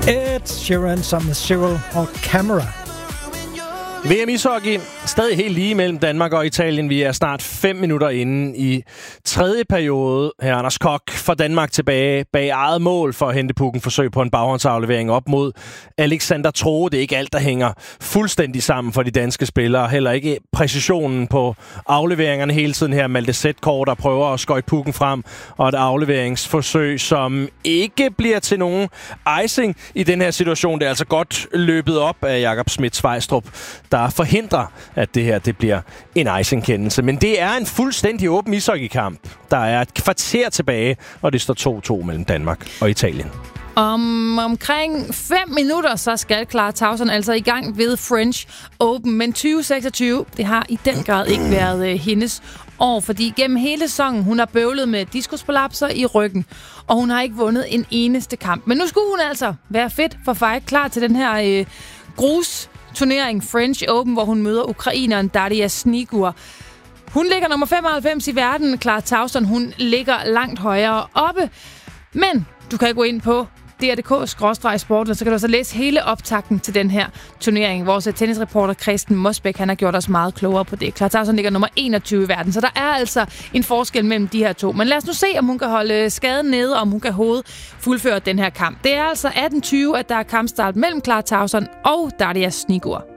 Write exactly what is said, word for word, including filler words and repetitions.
Ed Sheeran som med Cyril og Camera. V M ishockey stadig helt lige mellem Danmark og Italien. Vi er snart fem minutter inde i tredje periode. Her Anders Koch får Danmark tilbage bag eget mål for at hente pucken. Forsøg på en baghåndsaflevering op mod Alexander Troe. Det er ikke alt, der hænger fuldstændig sammen for de danske spillere. Heller ikke præcisionen på afleveringerne hele tiden her. Malte Sætkår, der prøver at skøjte pucken frem. Og et afleveringsforsøg, som ikke bliver til nogen icing i den her situation. Det er altså godt løbet op af Jakob Schmidt-Svejstrup, der forhindrer, at det her det bliver en icing-kendelse. Men det er en fuldstændig åben ishockeykamp. Der er et kvarter tilbage, og det står to to mellem Danmark og Italien. Om omkring fem minutter, så skal Clara Tauson altså i gang ved French Open. Men tyve seksogtyve, det har i den grad ikke været øh, hendes år, fordi gennem hele sæsonen, hun har bøvlet med diskusprolapser i ryggen, og hun har ikke vundet en eneste kamp. Men nu skulle hun altså være fedt for fight, klar til den her øh, grus turnering French Open, hvor hun møder ukraineren Daria Snigur. Hun ligger nummer femoghalvfems i verden. Clara Tauson, hun ligger langt højere oppe. Men du kan gå ind på D R punktum d k skråstreg sport, og så kan du så læse hele optakten til den her turnering. Vores tennisreporter Christian Mosbæk, han har gjort os meget klogere på det. Clara Tauson ligger nummer enogtyve i verden, så der er altså en forskel mellem de her to. Men lad os nu se, om hun kan holde skaden nede, og om hun kan hovedet fuldføre den her kamp. Det er altså atten tyve, at der er kampstart mellem Clara Tauson og Daria Snigur.